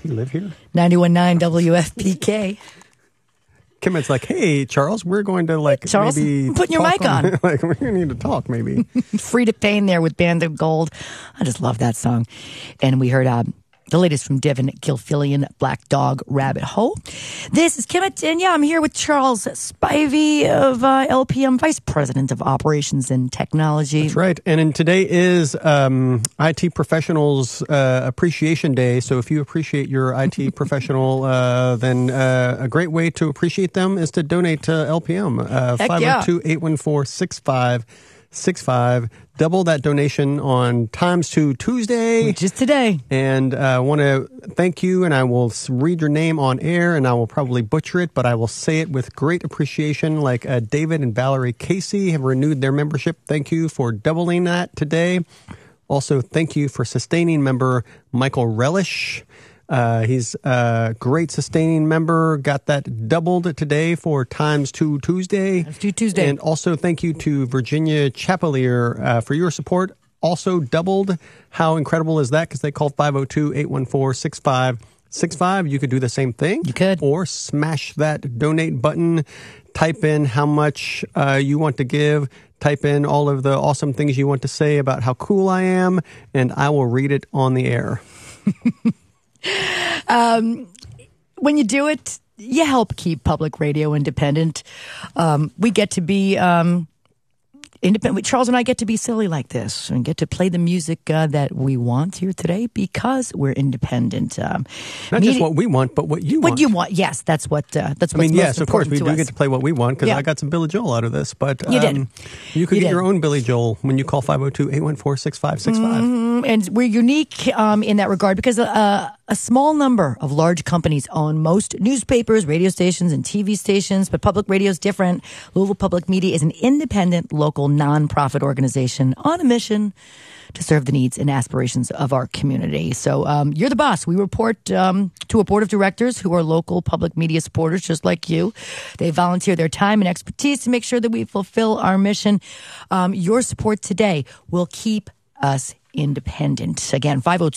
he live here? 91.9 WFPK. Kim's like, hey, Charles, we're going to Charles, maybe I'm putting your mic on. We need to talk maybe. Free to Pain there with Band of Gold. I just love that song. And we heard the latest from Devin Gilfillian, Black Dog Rabbit Hole. This is Kim, and I'm here with Charles Spivey of LPM, Vice President of Operations and Technology. That's right. And today is IT Professionals Appreciation Day. So if you appreciate your IT professional, then a great way to appreciate them is to donate to LPM. 502-814-6565. Double that donation on Times 2 Tuesday. Which is today. And I want to thank you, and I will read your name on air, and I will probably butcher it, but I will say it with great appreciation, like David and Valerie Casey have renewed their membership. Thank you for doubling that today. Also, thank you for sustaining member Michael Relish. He's a great sustaining member. Got that doubled today for Times 2 Tuesday. Times 2 Tuesday. And also thank you to Virginia Chapelier for your support. Also doubled. How incredible is that? Because they called 502-814-6565. You could do the same thing. You could. Or smash that donate button. Type in how much you want to give. Type in all of the awesome things you want to say about how cool I am. And I will read it on the air. When you do it, you help keep public radio independent. We get to be independent. Charles and I get to be silly like this and get to play the music that we want here today because we're independent. Not just what we want, but what you want. What you want, yes, that's what. That's what's most yes, of course, we important do get to play what we want because I got some Billy Joel out of this. But you did. You could get your own Billy Joel when you call 502-814-6565. And we're unique in that regard because a small number of large companies own most newspapers, radio stations, and TV stations, but public radio is different. Louisville Public Media is an independent, local, nonprofit organization on a mission to serve the needs and aspirations of our community. So you're the boss. We report to a board of directors who are local public media supporters, just like you. They volunteer their time and expertise to make sure that we fulfill our mission. Your support today will keep us independent. Again,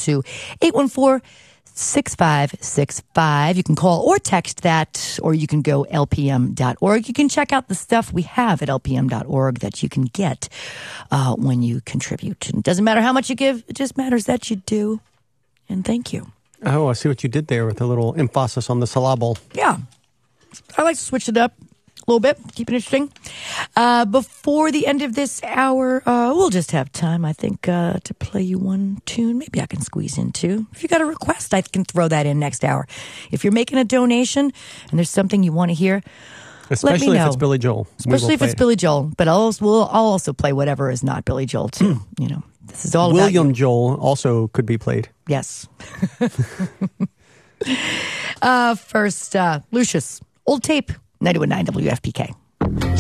502-814-6565. You can call or text that, or you can go lpm.org. You can check out the stuff we have at lpm.org that you can get when you contribute. And it doesn't matter how much you give, it just matters that you do. And thank you. Oh, I see what you did there with a little emphasis on the syllable. Yeah. I like to switch it up a little bit, keep it interesting. Before the end of this hour, we'll just have time, I think, to play you one tune. Maybe I can squeeze in two. If you got a request, I can throw that in next hour. If you're making a donation and there's something you want to hear, especially let me know. If it's Billy Joel. Especially if it's Billy Joel. But I'll also play whatever is not Billy Joel, too. You know, this is all William about Joel also could be played. Yes. First, Lucius, Old Tape, 91.9 WFPK.